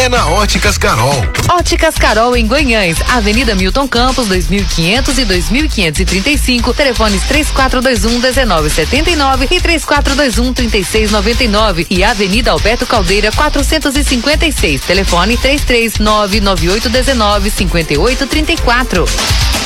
é na Óticas Carol. Óticas Carol em Guanhães, Avenida Milton Campos, 2500 e 2535, telefones 3421-1979 e 3421-3699 e Avenida Alberto Caldeira 456, telefone 33998195834.